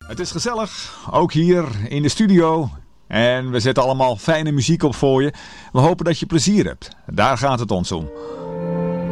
Het is gezellig, ook hier in de studio. En we zetten allemaal fijne muziek op voor je. We hopen dat je plezier hebt. Daar gaat het ons om.